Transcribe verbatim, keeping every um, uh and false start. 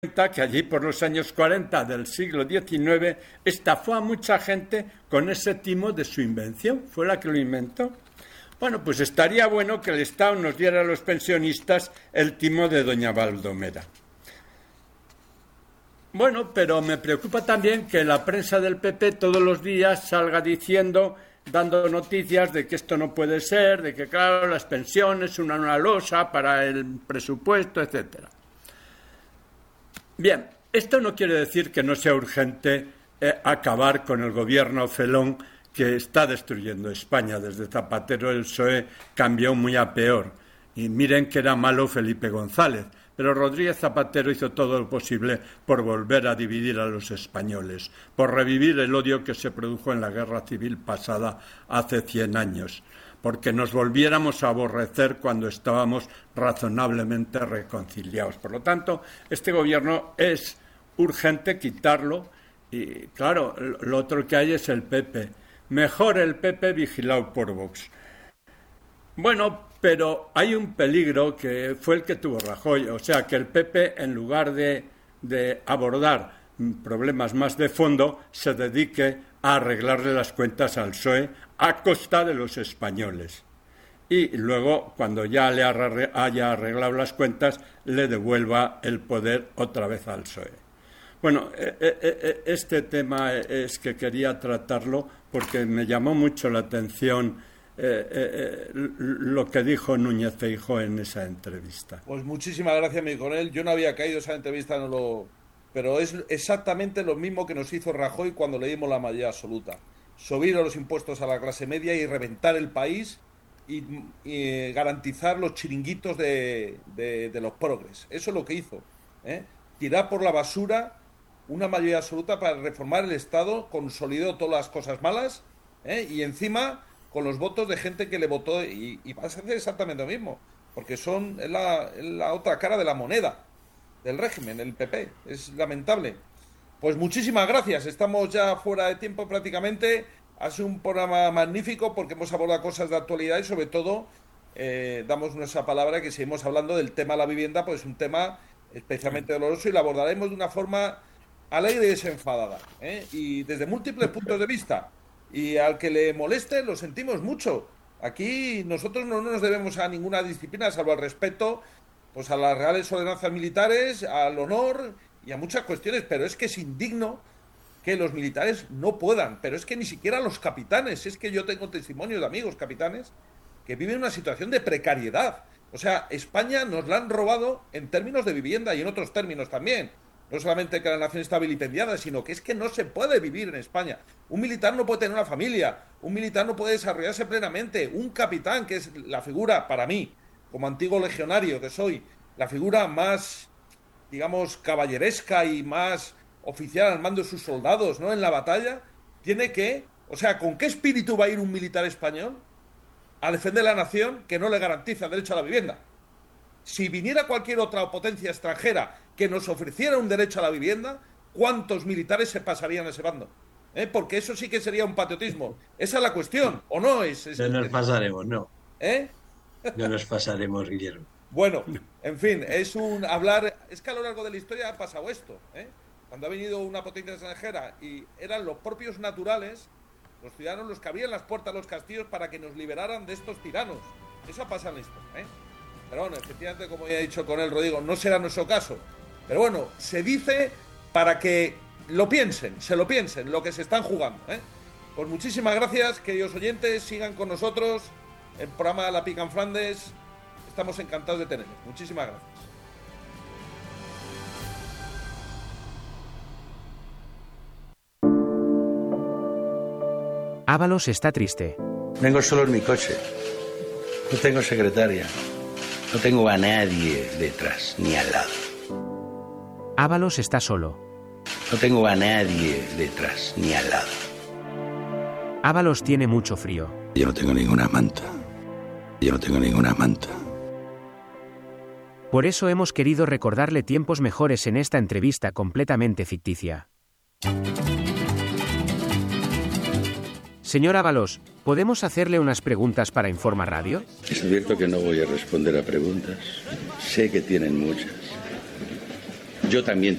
que allí por los años cuarenta del siglo diecinueve estafó a mucha gente con ese timo de su invención. Fue la que lo inventó. Bueno, pues estaría bueno que el Estado nos diera a los pensionistas el timo de doña Baldomera. Bueno, pero me preocupa también que la prensa del P P todos los días salga diciendo, dando noticias de que esto no puede ser, de que, claro, las pensiones son una losa para el presupuesto, etcétera. Bien, esto no quiere decir que no sea urgente eh, acabar con el gobierno felón que está destruyendo España. Desde Zapatero el P S O E cambió muy a peor. Y miren que era malo Felipe González, pero Rodríguez Zapatero hizo todo lo posible por volver a dividir a los españoles, por revivir el odio que se produjo en la guerra civil pasada hace cien años, porque nos volviéramos a aborrecer cuando estábamos razonablemente reconciliados. Por lo tanto, este gobierno es urgente quitarlo y, claro, lo otro que hay es el P P. Mejor el P P vigilado por Vox. Bueno, pero hay un peligro que fue el que tuvo Rajoy, o sea, que el P P, en lugar de, de abordar problemas más de fondo, se dedique a arreglarle las cuentas al P S O E a costa de los españoles. Y luego, cuando ya le haya arreglado las cuentas, le devuelva el poder otra vez al P S O E. Bueno, este tema es que quería tratarlo porque me llamó mucho la atención eh, eh, lo que dijo Núñez Feijóo en esa entrevista. Pues muchísimas gracias, mi coronel. Yo no había caído esa entrevista, no lo... pero es exactamente lo mismo que nos hizo Rajoy cuando le dimos la mayoría absoluta. Subir los impuestos a la clase media y reventar el país y, y garantizar los chiringuitos de, de, de los progres. Eso es lo que hizo, ¿eh? Tirar por la basura una mayoría absoluta para reformar el Estado, consolidó todas las cosas malas, ¿eh? Y encima con los votos de gente que le votó y, y va a hacer exactamente lo mismo, porque son es la, es la otra cara de la moneda del régimen, el P P. Es lamentable. Pues muchísimas gracias. Estamos ya fuera de tiempo prácticamente. Ha sido un programa magnífico porque hemos abordado cosas de actualidad y sobre todo eh, damos nuestra palabra que seguimos hablando del tema de la vivienda, pues es un tema especialmente doloroso y lo abordaremos de una forma alegre y desenfadada, ¿eh? Y desde múltiples puntos de vista. Y al que le moleste lo sentimos mucho. Aquí nosotros no nos debemos a ninguna disciplina salvo al respeto pues a las reales ordenanzas militares, al honor y a muchas cuestiones, pero es que es indigno que los militares no puedan, pero es que ni siquiera los capitanes, es que yo tengo testimonios de amigos capitanes que viven una situación de precariedad. O sea, España nos la han robado en términos de vivienda y en otros términos también. No solamente que la nación está vilipendiada, sino que es que no se puede vivir en España. Un militar no puede tener una familia, un militar no puede desarrollarse plenamente, un capitán, que es la figura, para mí, como antiguo legionario que soy, la figura más, digamos, caballeresca y más oficial al mando de sus soldados, ¿no?, en la batalla, tiene que, o sea, ¿con qué espíritu va a ir un militar español a defender la nación que no le garantiza el derecho a la vivienda? Si viniera cualquier otra potencia extranjera que nos ofreciera un derecho a la vivienda, ¿cuántos militares se pasarían a ese bando? ¿Eh? Porque eso sí que sería un patriotismo. Esa es la cuestión, ¿o no es? es no nos pasaremos, no. ¿Eh? No nos pasaremos, Guillermo. Bueno, en fin, es un hablar... Es que a lo largo de la historia ha pasado esto, ¿eh? Cuando ha venido una potencia extranjera y eran los propios naturales, los ciudadanos, los que abrían las puertas a los castillos para que nos liberaran de estos tiranos. Eso ha pasado en esto, ¿eh? Pero bueno, efectivamente, como ya he dicho con el Rodrigo, no será nuestro caso. Pero bueno, se dice para que lo piensen, se lo piensen, lo que se están jugando, ¿eh? Pues muchísimas gracias, queridos oyentes, sigan con nosotros. El programa La Pica en Flandes, estamos encantados de tenerlos. Muchísimas gracias. Ábalos está triste. Vengo solo en mi coche. No tengo secretaria. No tengo a nadie detrás, ni al lado. Ábalos está solo. No tengo a nadie detrás, ni al lado. Ábalos tiene mucho frío. Yo no tengo ninguna manta. Yo no tengo ninguna manta. Por eso hemos querido recordarle tiempos mejores en esta entrevista completamente ficticia. Señor Ábalos, ¿podemos hacerle unas preguntas para Informa Radio? Les advierto que no voy a responder a preguntas. Sé que tienen muchas. yo también